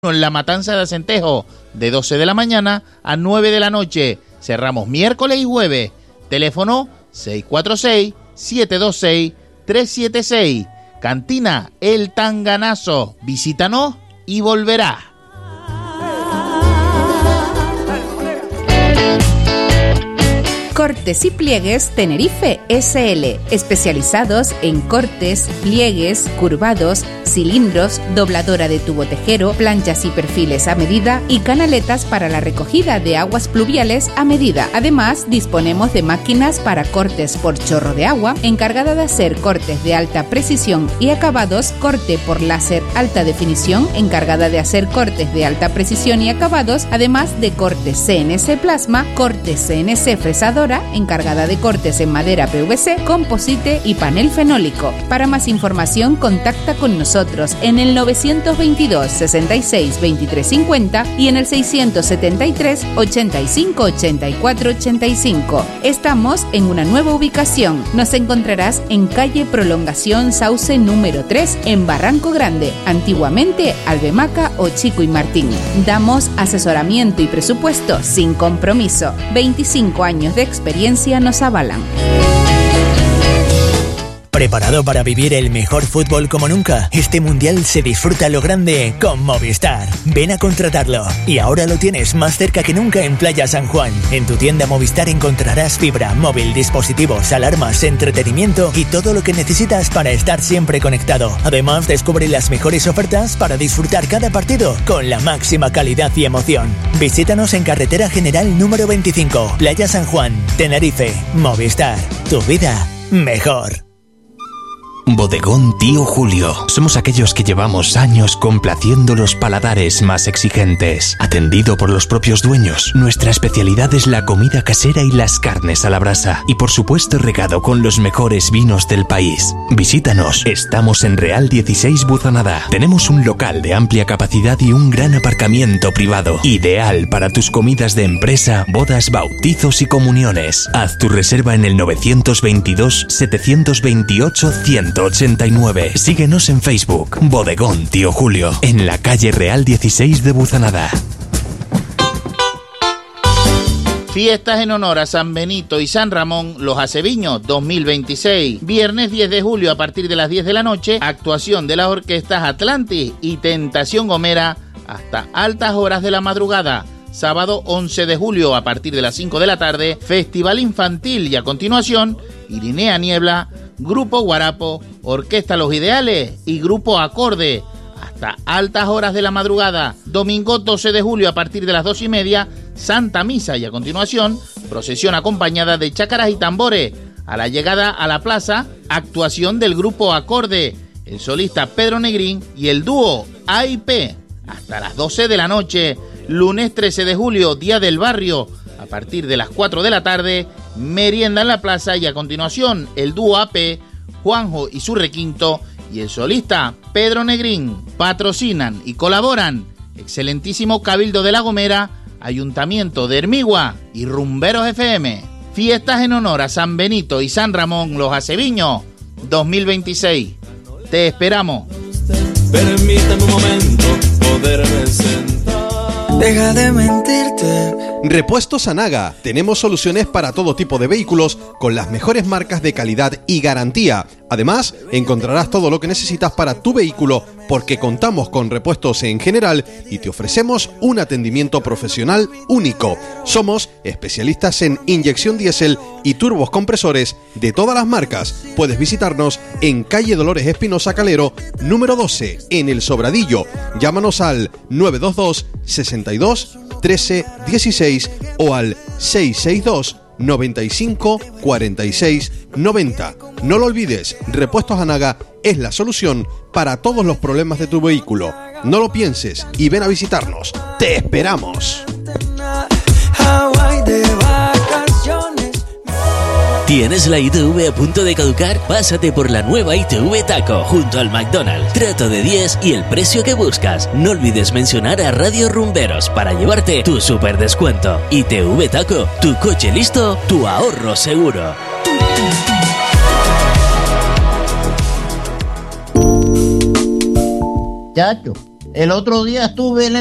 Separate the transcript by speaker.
Speaker 1: en La Matanza de Acentejo, de 12 de la mañana a 9 de la noche. Cerramos miércoles y jueves. Teléfono 646-726-376. Cantina El Tanganazo. Visítanos y volverás.
Speaker 2: Cortes y Pliegues Tenerife SL, especializados en cortes, pliegues, curvados, cilindros, dobladora de tubo tejero, planchas y perfiles a medida y canaletas para la recogida de aguas pluviales a medida. Además, disponemos de máquinas para cortes por chorro de agua, encargada de hacer cortes de alta precisión y acabados, corte por láser alta definición, encargada de hacer cortes de alta precisión y acabados, además de cortes CNC plasma, cortes CNC fresadora, encargada de cortes en madera PVC, composite y panel fenólico. Para más información, contacta con nosotros en el 922 66 23 50 y en el 673 85 84 85. Estamos en una nueva ubicación. Nos encontrarás en calle Prolongación Sauce número 3 en Barranco Grande, antiguamente Albemaca o Chico y Martín. Damos asesoramiento y presupuesto sin compromiso. 25 años de experiencia nos avalan.
Speaker 3: ¿Preparado para vivir el mejor fútbol como nunca? Este mundial se disfruta a lo grande con Movistar. Ven a contratarlo. Y ahora lo tienes más cerca que nunca en Playa San Juan. En tu tienda Movistar encontrarás fibra, móvil, dispositivos, alarmas, entretenimiento y todo lo que necesitas para estar siempre conectado. Además, descubre las mejores ofertas para disfrutar cada partido con la máxima calidad y emoción. Visítanos en Carretera General número 25, Playa San Juan, Tenerife. Movistar. Tu vida mejor.
Speaker 4: Bodegón Tío Julio. Somos aquellos que llevamos años complaciendo los paladares más exigentes. Atendido por los propios dueños, nuestra especialidad es la comida casera y las carnes a la brasa. Y por supuesto regado con los mejores vinos del país. Visítanos. Estamos en Real 16 Buzanada. Tenemos un local de amplia capacidad y un gran aparcamiento privado. Ideal para tus comidas de empresa, bodas, bautizos y comuniones. Haz tu reserva en el 922 728 189. Síguenos en Facebook. Bodegón Tío Julio, en la calle Real 16 de Buzanada.
Speaker 1: Fiestas en honor a San Benito y San Ramón, Los Aceviños 2026. Viernes 10 de julio a partir de las 10 de la noche, actuación de las orquestas Atlantis y Tentación Gomera hasta altas horas de la madrugada. Sábado 11 de julio a partir de las 5 de la tarde, festival infantil y a continuación, Irinea Niebla, Grupo Guarapo, Orquesta Los Ideales y Grupo Acorde, hasta altas horas de la madrugada. Domingo 12 de julio a partir de las 2:30, Santa Misa y a continuación, procesión acompañada de chácaras y tambores. A la llegada a la plaza, actuación del Grupo Acorde, el solista Pedro Negrín y el dúo AIP, hasta las 12 de la noche. Lunes 13 de julio, Día del Barrio, a partir de las 4 de la tarde, merienda en la plaza y a continuación el dúo AP, Juanjo y su requinto y el solista Pedro Negrín. Patrocinan y colaboran excelentísimo Cabildo de La Gomera, Ayuntamiento de Hermigua y Rumberos FM. Fiestas en honor a San Benito y San Ramón, Los Aceviños 2026. Te esperamos.
Speaker 5: Permítame un momento poderme sentar. Deja de mentirte.
Speaker 6: Repuestos Anaga. Tenemos soluciones para todo tipo de vehículos con las mejores marcas de calidad y garantía. Además, encontrarás todo lo que necesitas para tu vehículo porque contamos con repuestos en general y te ofrecemos un atendimiento profesional único. Somos especialistas en inyección diésel y turbos compresores de todas las marcas. Puedes visitarnos en calle Dolores Espinosa Calero, número 12, en El Sobradillo. Llámanos al 922 62 13 16 o al 662 95 46 90. No lo olvides, Repuestos Anaga es la solución para todos los problemas de tu vehículo. No lo pienses y ven a visitarnos. ¡Te esperamos!
Speaker 7: ¿Tienes la ITV a punto de caducar? Pásate por la nueva ITV Taco junto al McDonald's. Trato de 10 y el precio que buscas. No olvides mencionar a Radio Rumberos para llevarte tu super descuento. ITV Taco, tu coche listo, tu ahorro seguro.
Speaker 8: Chacho, El otro día estuve en